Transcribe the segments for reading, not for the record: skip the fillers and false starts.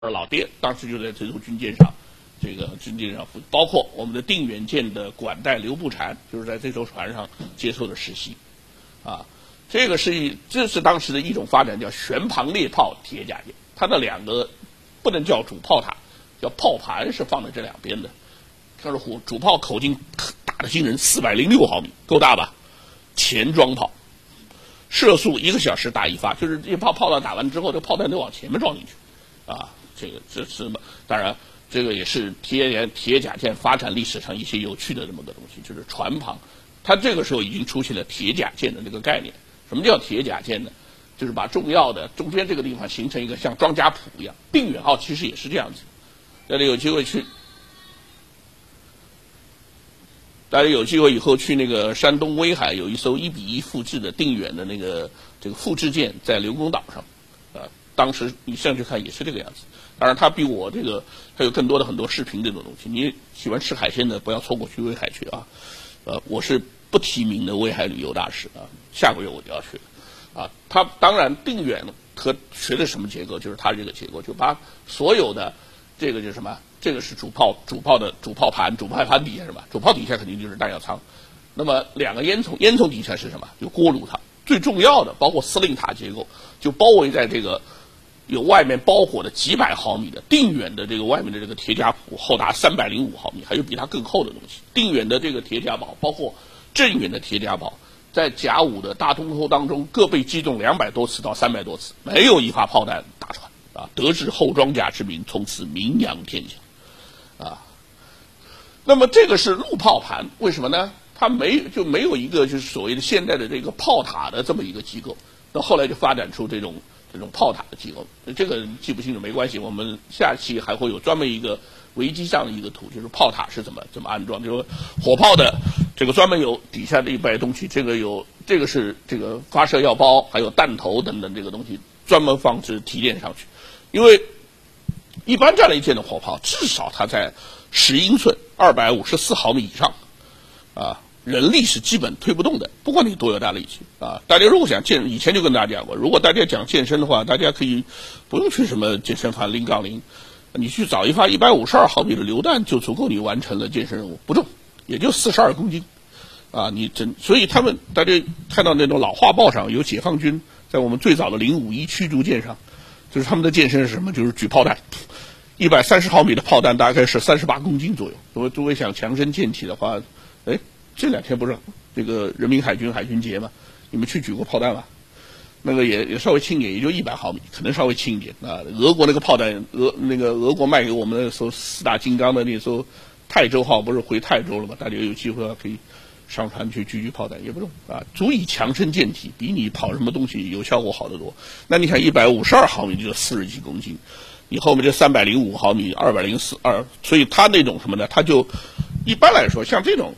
老爹当时就在这艘军舰上，包括我们的定远舰的管带刘步蟾，就是在这艘船上接受的实习，啊，这是当时的一种发展，叫旋旁猎炮铁甲舰，它的两个不能叫主炮塔，叫炮盘是放在这两边的，看着主炮口径大的惊人，406毫米，够大吧？前装炮，射速1个小时打一发，就是这炮弹打完之后，这个炮弹都往前面装进去，啊。这是当然，这个也是铁甲舰发展历史上一些有趣的这么个东西，就是船旁，它这个时候已经出现了铁甲舰的这个概念。什么叫铁甲舰呢？就是把重要的中间这个地方形成一个像装甲蹼一样。定远号其实也是这样子，大家有机会以后去那个山东威海，有一艘1:1复制的定远的这个复制舰在刘公岛上，当时你上去看也是这个样子。当然，它比我这个还有更多的很多视频这种东西。你喜欢吃海鲜的，不要错过去威海去啊！我是不提名的威海旅游大使啊，下个月我就要去了啊。它当然定远和学的什么结构，就是它这个结构，就把所有的这个就是什么，这个是主炮盘底下是吧？主炮底下肯定就是弹药舱。那么两个烟囱底下是什么？就锅炉塔。最重要的包括司令塔结构，就包围在这个。有外面包裹的几百毫米的定远的这个外面的这个铁甲蹼厚达305毫米，还有比它更厚的东西。定远的这个铁甲堡，包括镇远的铁甲堡，在甲午的大东沟当中各被击中200多次到300多次，没有一发炮弹打穿啊！得知后装甲之名，从此名扬天下啊。那么这个是陆炮盘，为什么呢？它没有一个就是所谓的现代的这个炮塔的这么一个机构，那后来就发展出这种炮塔的机构，这个记不清楚没关系，我们下期还会有专门一个维基上的一个图，就是炮塔是怎么安装，就是火炮的这个专门有底下的一排东西，这个是这个发射药包，还有弹头等等这个东西专门放置提炼上去，因为一般战列舰的火炮至少它在10英寸254毫米以上，啊。人力是基本推不动的，不管你多有大力气啊！大家如果想以前就跟大家讲过，如果大家讲健身的话，大家可以不用去什么健身房0-0，你去找一发152毫米的榴弹就足够你完成了健身任务，不重，也就42公斤，啊！所以大家看到那种老画报上有解放军在我们最早的051驱逐舰上，就是他们的健身是什么？就是举炮弹，130毫米的炮弹大概是38公斤左右。如果诸位想强身健体的话，这2天不是这个人民海军节嘛？你们去举过炮弹吧？那个也稍微轻一点，也就100毫米，可能稍微轻一点啊。俄国那个炮弹，俄国卖给我们的那艘4大金刚的那艘泰州号，不是回泰州了吗？大家有机会可以上船去举炮弹，也不重啊，足以强身健体，比你跑什么东西有效果好得多。那你想152毫米就40几公斤，你后面这305毫米204，所以它那种什么呢？它就。一般来说，像这种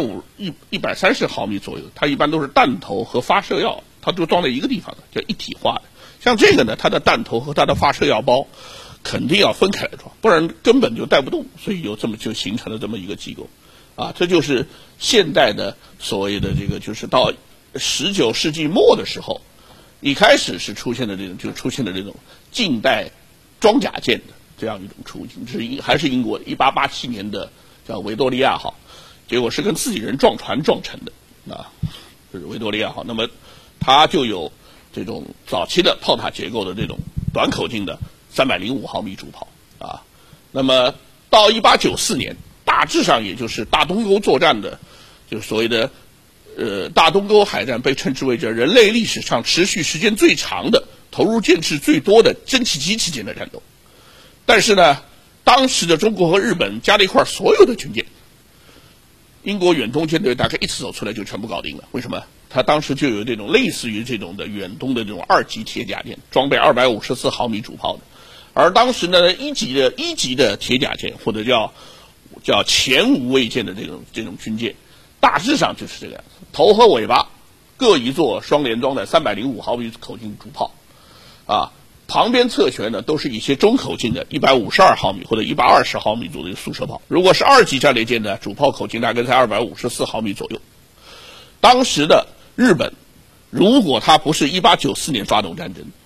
130毫米左右，它一般都是弹头和发射药，它就装在一个地方的，叫一体化的。像这个呢，它的弹头和它的发射药包肯定要分开来装，不然根本就带不动。所以就形成了这么一个机构，啊，这就是现代的所谓的这个，就是到19世纪末的时候，一开始是出现了这种近代装甲舰的这样一种雏形，还是英国1887年的。叫维多利亚号，结果是跟自己人撞船撞沉的啊，就是维多利亚号。那么它就有这种早期的炮塔结构的这种短口径的305毫米主炮啊。那么到1894年，大致上也就是大东沟作战的，就是所谓的大东沟海战，被称之为这人类历史上持续时间最长的、投入舰次最多的蒸汽机期间的战斗。但是呢。当时的中国和日本加在一块所有的军舰，英国远东舰队大概一次走出来就全部搞定了。为什么？他当时就有这种类似于这种的远东的这种2级铁甲舰，装备254毫米主炮的。而当时呢，一级的铁甲舰或者叫前无畏舰的这种军舰，大致上就是这个样子，头和尾巴各一座双联装的305毫米口径主炮，啊。旁边侧舷呢，都是一些中口径的152毫米或者120毫米左右的速射炮。如果是2级战列舰的主炮口径大概在254毫米左右。当时的日本，如果它不是1894年发动战争，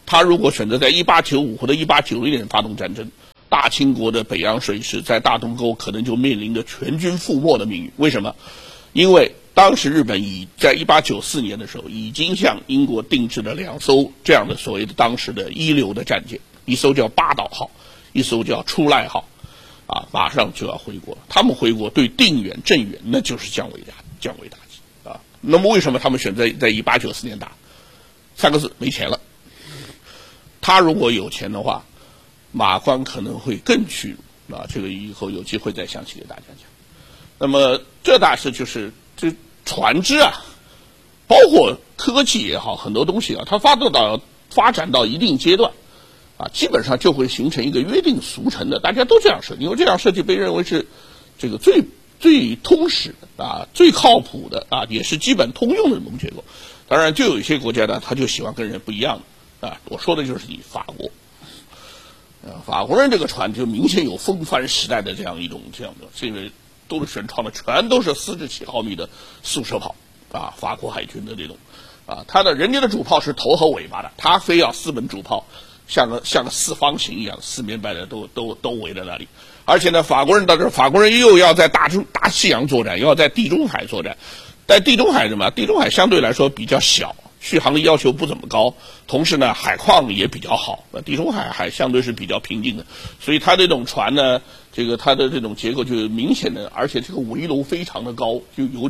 他如果选择在1895或者1890年发动战争，大清国的北洋水师在大东沟可能就面临着全军覆没的命运。为什么？因为当时日本在1894年的时候已经向英国定制了2艘这样的所谓的当时的一流的战舰，一艘叫八岛号，一艘叫出濑号，马上就要回国。他们回国对定远、镇远那就是降维打击啊。那么为什么他们选择在1894年打？3个字：没钱了。他如果有钱的话，马关可能会更屈辱啊。这个以后有机会再详细给大家讲。那么这大事就是这船只啊，包括科技也好，很多东西啊，它发展到一定阶段啊，基本上就会形成一个约定俗成的，大家都这样设计，因为这样设计被认为是这个最通史的啊，最靠谱的啊，也是基本通用的这种结构。当然，就有一些国家呢，他就喜欢跟人不一样的啊。我说的就是你法国，法国人这个船就明显有风帆时代的这样的，这个都是原创的，全都是47毫米的速射炮啊，法国海军的这种啊，人家的主炮是头和尾巴的，他非要4门主炮，像个四方形一样，四面八的都围在那里。而且呢，法国人又要在大西洋作战，又要在地中海作战。在地中海地中海相对来说比较小，续航力要求不怎么高，同时呢海况也比较好。地中海相对是比较平静的，所以它这种船呢，它的这种结构就明显的，而且这个围楼非常的高，就有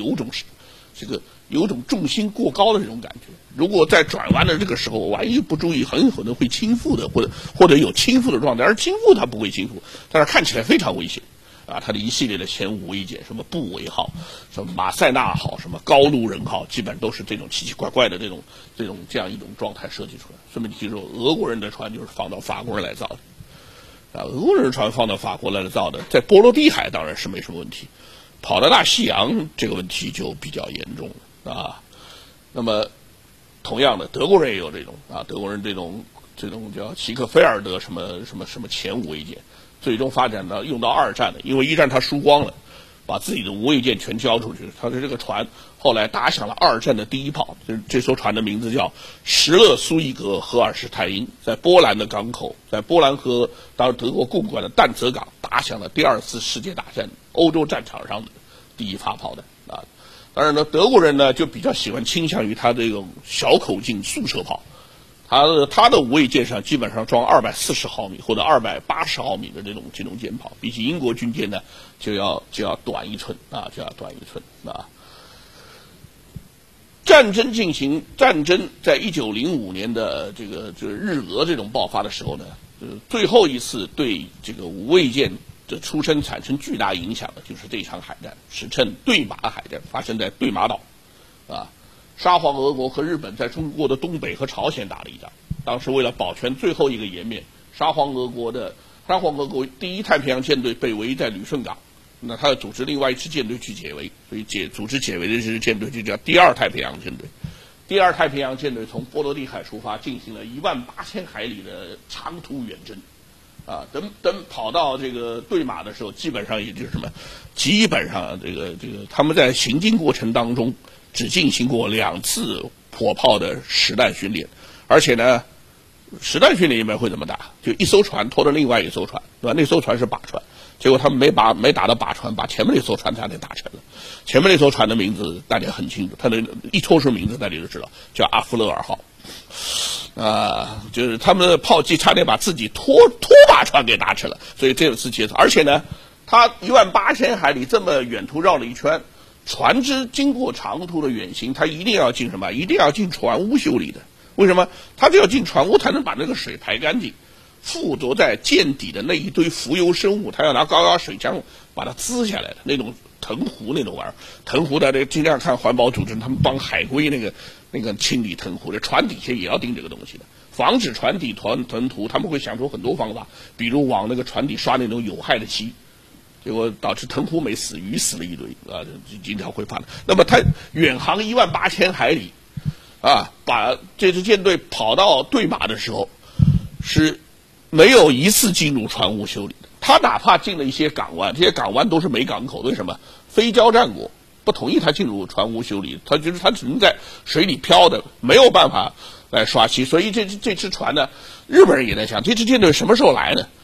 种重心过高的这种感觉。如果在转弯的这个时候，万一不注意，很可能会倾覆的，或者有倾覆的状态。而倾覆它不会倾覆，但是看起来非常危险啊！它的一系列的前无畏舰，什么布维号、什么马塞纳号、什么高卢人号，基本都是这种奇奇怪怪的这样一种状态设计出来。顺便记住，俄国人的船就是放到法国人来造的啊，俄国人的船放到法国来造的，在波罗的海当然是没什么问题，跑到大西洋这个问题就比较严重了啊。那么同样的，德国人也有这种啊，德国人这种叫齐克菲尔德什么前无畏舰，最终发展到用到2战的，因为1战他输光了，把自己的无畏舰全交出去。他的这个船后来打响了2战的第一炮，这艘船的名字叫施勒苏伊格荷尔施泰因，在波兰的港口，在波兰和当时德国共管的但泽港打响了第2次世界大战欧洲战场上的第一发炮弹啊。当然呢，德国人呢就比较喜欢倾向于他这种小口径速射炮，他的无畏舰上基本上装240毫米或者280毫米的这种舰炮，比起英国军舰呢就要短1寸啊，啊。战争在1905年的就是日俄这种爆发的时候呢，最后一次对这个无畏舰的出身产生巨大影响的就是这场海战，史称对马海战，发生在对马岛啊。沙皇俄国和日本在中国的东北和朝鲜打了一仗，当时为了保全最后一个颜面，沙皇俄国第1太平洋舰队被围在旅顺港，那他要组织另外一支舰队去解围，所以组织解围的这支舰队就叫第2太平洋舰队。第2太平洋舰队从波罗的海出发，进行了18000海里的长途远征啊，等跑到这个对马的时候，基本上也就是他们在行进过程当中只进行过2次火炮的实弹训练，而且呢，实弹训练一般会怎么打？就一艘船拖着另外一艘船，对吧？那艘船是靶船，结果他们没打到靶船，把前面那艘船差点打沉了。前面那艘船的名字大家很清楚，它的一说出名字大家就知道，叫阿夫勒尔号。就是他们的炮击差点把自己拖把船给打沉了，所以这次结束。而且呢，他18000海里这么远途绕了一圈，船只经过长途的远行，它一定要进什么？一定要进船坞修理的。为什么？它就要进船坞才能把那个水排干净。附着在舰底的那一堆浮游生物，它要拿高压水枪把它滋下来的那种藤壶那种玩意儿。藤壶的这个经常看环保组织，他们帮海龟那个清理藤壶，这船底下也要钉这个东西的，防止船底吞涂。他们会想出很多方法，比如往那个船底刷那种有害的漆，结果导致藤壶没死，鱼死了一堆啊，经常会发的。那么它远航18000海里啊，把这支舰队跑到对马的时候，是没有一次进入船坞修理的。他哪怕进了一些港湾，这些港湾都是没港口，为什么？非交战国不同意他进入船坞修理，他只能在水里漂的，没有办法来刷漆。所以这只船呢，日本人也在想，这支舰队什么时候来呢？